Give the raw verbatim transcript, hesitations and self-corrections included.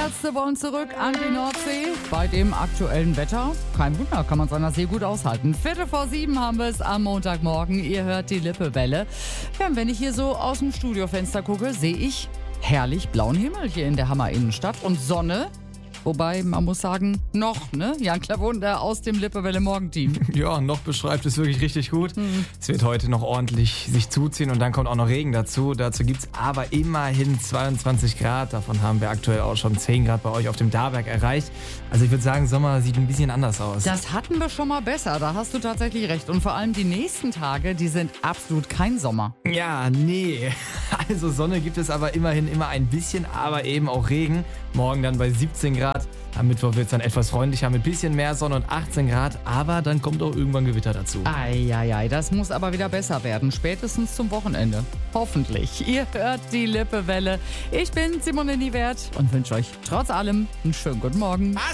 Ärzte wollen zurück an die Nordsee. Bei dem aktuellen Wetter, kein Wunder, kann man es an der See gut aushalten. Viertel vor sieben haben wir es am Montagmorgen. Ihr hört die Lippewelle. Ja, und wenn ich hier so aus dem Studiofenster gucke, sehe ich herrlich blauen Himmel hier in der Hammer Innenstadt und Sonne. Wobei, man muss sagen, noch, ne? Jan Klawunder aus dem Lippewelle Morgenteam. Ja, noch beschreibt es wirklich richtig gut. Mhm. Es wird heute noch ordentlich sich zuziehen und dann kommt auch noch Regen dazu. Dazu gibt es aber immerhin zweiundzwanzig Grad. Davon haben wir aktuell auch schon zehn Grad bei euch auf dem Darberg erreicht. Also ich würde sagen, Sommer sieht ein bisschen anders aus. Das hatten wir schon mal besser, da hast du tatsächlich recht. Und vor allem die nächsten Tage, die sind absolut kein Sommer. Ja, nee. Also Sonne gibt es aber immerhin immer ein bisschen, aber eben auch Regen. Morgen dann bei siebzehn Grad. Am Mittwoch wird es dann etwas freundlicher mit bisschen mehr Sonne und achtzehn Grad, aber dann kommt auch irgendwann Gewitter dazu. Eieiei, das muss aber wieder besser werden, spätestens zum Wochenende. Hoffentlich. Ihr hört die Lippewelle. Ich bin Simone Niewert und wünsche euch trotz allem einen schönen guten Morgen.